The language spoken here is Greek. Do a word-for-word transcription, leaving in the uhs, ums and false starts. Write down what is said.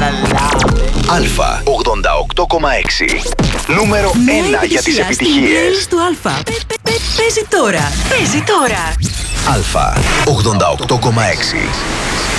Καλά. Αλφα ογδόντα οκτώ κόμμα έξι. Νούμερο ένα για τις επιτυχίες. Του Αλφα. Παίζει τώρα. Παίζει τώρα. Αλφα ογδόντα οκτώ κόμμα έξι.